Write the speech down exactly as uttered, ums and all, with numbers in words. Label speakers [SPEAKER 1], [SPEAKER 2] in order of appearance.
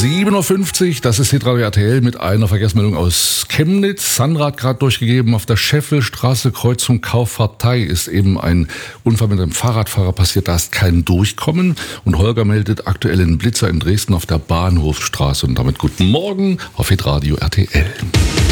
[SPEAKER 1] sieben Uhr fünfzig, das ist Hitradio R T L mit einer Verkehrsmeldung aus Chemnitz. Sandra hat gerade durchgegeben, auf der Scheffelstraße, Kreuzung Kauffahrtei, ist eben ein Unfall mit einem Fahrradfahrer passiert, da ist kein Durchkommen. Und Holger meldet aktuell einen Blitzer in Dresden auf der Bahnhofstraße. Und damit guten Morgen auf Hitradio R T L.